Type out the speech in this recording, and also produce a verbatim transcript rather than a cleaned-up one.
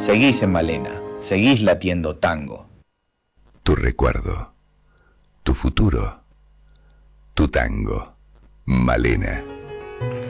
Seguís en Malena, seguís latiendo tango. Tu recuerdo, tu futuro, tu tango. Malena.